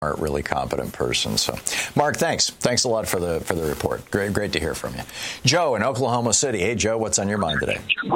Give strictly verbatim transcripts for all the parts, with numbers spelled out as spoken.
smart, really competent person. So, Mark, thanks. Thanks a lot for the for the report. Great, great to hear from you. Joe in Oklahoma City. Hey, Joe, what's on your mind today?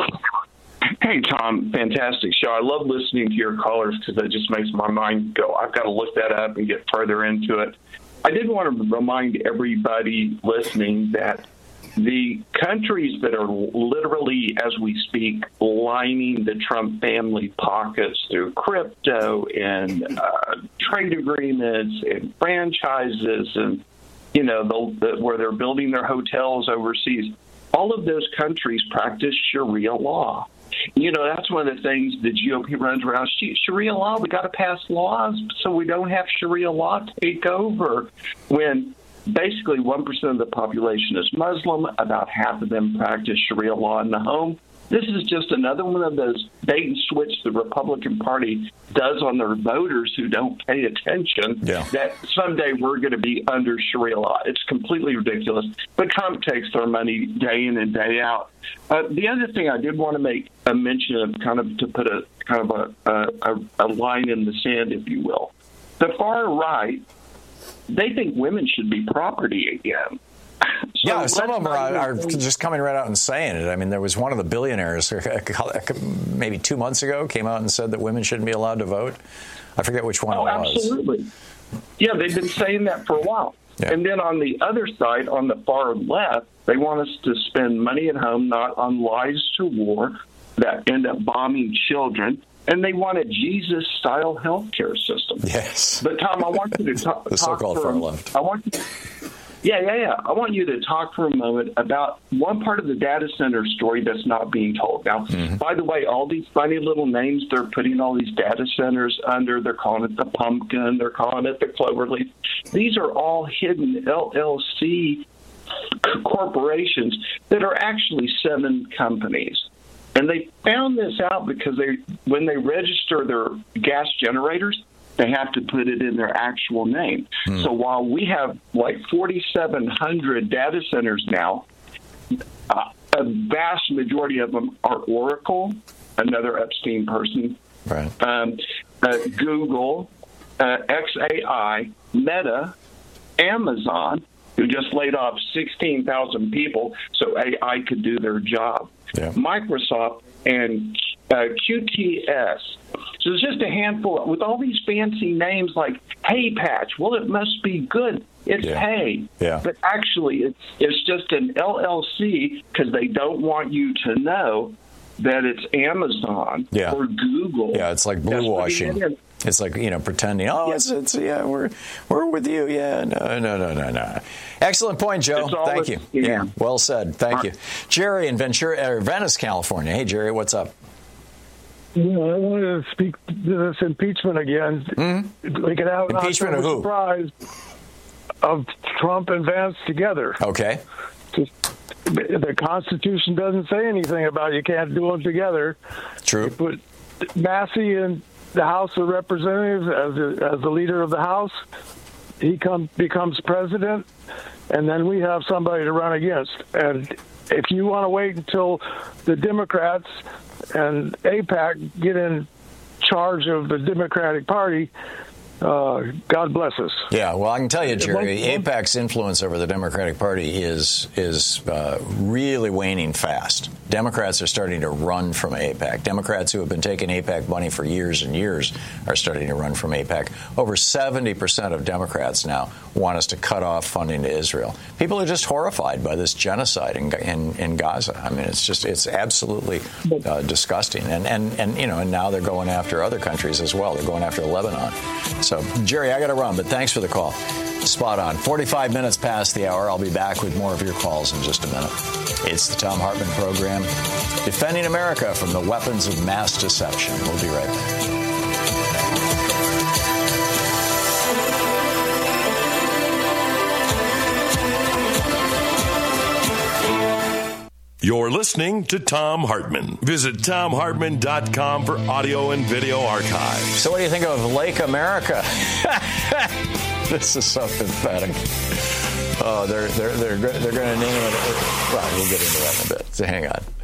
Hey, Tom. Fantastic show. I love listening to your callers because that just makes my mind go. I've got to look that up and get further into it. I did want to remind everybody listening that the countries that are literally, as we speak, lining the Trump family pockets through crypto and uh, trade agreements and franchises and, you know, the, the, where they're building their hotels overseas, all of those countries practice Sharia law. You know, that's one of the things the G O P runs around. Sharia law, we got to pass laws so we don't have Sharia law take over when basically one percent of the population is Muslim. About half of them practice Sharia law in the home. This is just another one of those bait and switch the Republican Party does on their voters who don't pay attention, yeah. that someday we're going to be under Sharia law. It's completely ridiculous. But Trump takes their money day in and day out. Uh, the other thing I did want to make a mention of, kind of to put a kind of a, a, a line in the sand, if you will. The far right, they think women should be property again. So yeah, some of them are, are just coming right out and saying it. I mean, there was one of the billionaires maybe two months ago came out and said that women shouldn't be allowed to vote. I forget which one oh, it was. Absolutely. Yeah, they've been saying that for a while. Yeah. And then on the other side, on the far left, they want us to spend money at home, not on lies to war that end up bombing children. And they want a Jesus-style healthcare system. Yes. But, Tom, I want you to talk. the so-called far left. I want you Yeah, yeah, yeah. I want you to talk for a moment about one part of the data center story that's not being told. Now, mm-hmm. by the way, all these funny little names they're putting all these data centers under, they're calling it the Pumpkin, they're calling it the Cloverleaf. These are all hidden L L C corporations that are actually seven companies. And they found this out because they, when they register their gas generators, they have to put it in their actual name. Hmm. So while we have like forty-seven hundred data centers now, uh, a vast majority of them are Oracle, another Epstein person, right. um, uh, Google, uh, X A I, Meta, Amazon, who just laid off sixteen thousand people so A I could do their job. Yeah. Microsoft and uh, Q T S. So it's just a handful with all these fancy names like Hay Patch. Well, it must be good. It's yeah. hay. Yeah. But actually, it's it's just an L L C because they don't want you to know that it's Amazon yeah. or Google. Yeah, it's like blue washing. It's like, you know, pretending, oh, yeah. it's, it's, yeah, we're we're with you. Yeah, no, no, no, no, no. Excellent point, Joe. Thank you. Yeah. yeah, well said. Thank you. Jerry in Ventura, uh, Venice, California. Hey, Jerry, what's up? Yeah, I wanted to speak to this impeachment again. Mm-hmm. We could have impeachment of who? Surprise of Trump and Vance together. Okay. Just, the Constitution doesn't say anything about you can't do them together. True. You put Massey in the House of Representatives as the, as the leader of the House. He come, becomes president, and then we have somebody to run against. And if you want to wait until the Democrats and AIPAC get in charge of the Democratic Party, uh, God bless us. Yeah, well, I can tell you, Jerry, AIPAC's influence over the Democratic Party is is uh, really waning fast. Democrats are starting to run from AIPAC. Democrats who have been taking AIPAC money for years and years are starting to run from AIPAC. Over seventy percent of Democrats now want us to cut off funding to Israel. People are just horrified by this genocide in in, in Gaza. I mean, it's just it's absolutely uh, disgusting. And, and, and, you know, and now they're going after other countries as well. They're going after Lebanon. So, Jerry, I got to run, but thanks for the call. Spot on. forty-five minutes past the hour. I'll be back with more of your calls in just a minute. It's the Thom Hartmann Program, defending America from the weapons of mass deception. We'll be right back. You're listening to Thom Hartmann. Visit Thom Hartmann dot com for audio and video archives. So what do you think of Lake America? This is so pathetic. Oh, they're they're they're they're going to name it. Well, we'll get into that in a bit. So hang on.